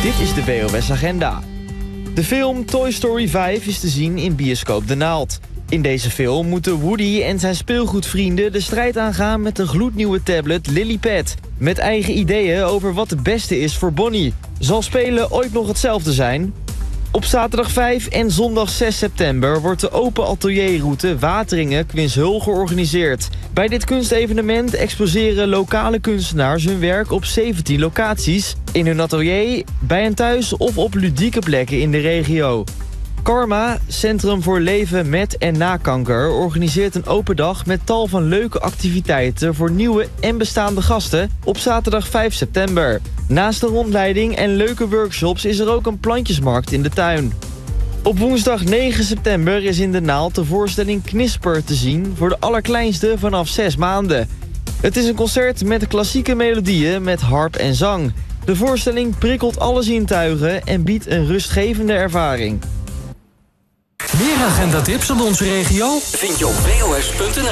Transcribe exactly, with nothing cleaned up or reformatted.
Dit is de B O S-agenda. De film Toy Story vijf is te zien in bioscoop De Naald. In deze film moeten Woody en zijn speelgoedvrienden de strijd aangaan met de gloednieuwe tablet Lilypad. Met eigen ideeën over wat het beste is voor Bonnie. Zal spelen ooit nog hetzelfde zijn? Op zaterdag vijf en zondag zes september wordt de open atelierroute Wateringen-Kwinshul georganiseerd. Bij dit kunstevenement exposeren lokale kunstenaars hun werk op zeventien locaties. In hun atelier, bij een thuis of op ludieke plekken in de regio. Karma, Centrum voor Leven met en na kanker, organiseert een open dag met tal van leuke activiteiten voor nieuwe en bestaande gasten op zaterdag vijf september. Naast de rondleiding en leuke workshops is er ook een plantjesmarkt in de tuin. Op woensdag negen september is in De Naald de voorstelling Knisper te zien voor de allerkleinste vanaf zes maanden. Het is een concert met klassieke melodieën met harp en zang. De voorstelling prikkelt alle zintuigen en biedt een rustgevende ervaring. Meer agendatips uit onze regio vind je op B O S punt N L.